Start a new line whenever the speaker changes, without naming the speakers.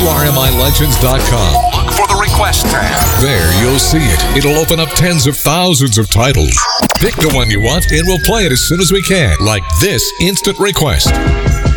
WRMILegends.com.
Look for the request tab.
There, you'll see it. It'll open up tens of thousands of titles. Pick the one you want, and we'll play it as soon as we can, like this instant request.